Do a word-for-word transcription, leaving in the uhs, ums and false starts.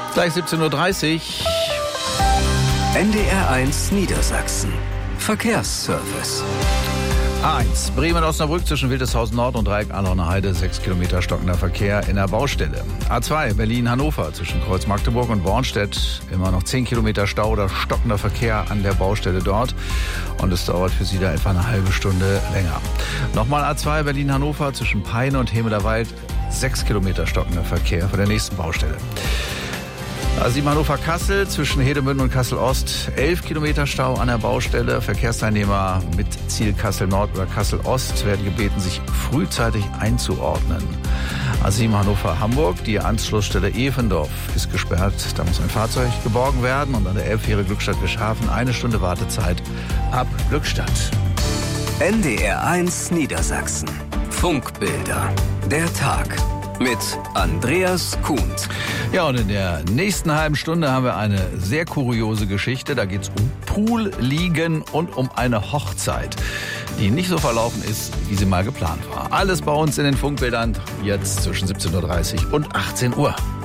Gleich siebzehn Uhr dreißig. N D R eins Niedersachsen. Verkehrsservice. A eins, Bremen-Osnabrück zwischen Wildeshausen Nord und Dreieck Allauner Heide, sechs Kilometer stockender Verkehr in der Baustelle. A zwei, Berlin-Hannover zwischen Kreuz Magdeburg und Bornstedt, immer noch zehn Kilometer Stau oder stockender Verkehr an der Baustelle dort. Und es dauert für Sie da etwa eine halbe Stunde länger. Nochmal A zwei, Berlin-Hannover zwischen Peine und Hemelerwald, sechs Kilometer stockender Verkehr vor der nächsten Baustelle. A sieben Hannover-Kassel zwischen Hedemünde und Kassel-Ost, elf Kilometer Stau an der Baustelle. Verkehrsteilnehmer mit Ziel Kassel-Nord oder Kassel-Ost werden gebeten, sich frühzeitig einzuordnen. A sieben Hannover-Hamburg, die Anschlussstelle Evendorf ist gesperrt. Da muss ein Fahrzeug geborgen werden. Und an der Elbfähre Glückstadt-Wischhafen eine Stunde Wartezeit ab Glückstadt. N D R eins Niedersachsen. Funkbilder. Der Tag. Mit Andreas Kuhnt. Ja, und in der nächsten halben Stunde haben wir eine sehr kuriose Geschichte. Da geht es um Poolliegen und um eine Hochzeit, die nicht so verlaufen ist, wie sie mal geplant war. Alles bei uns in den Funkbildern, jetzt zwischen siebzehn Uhr dreißig und achtzehn Uhr.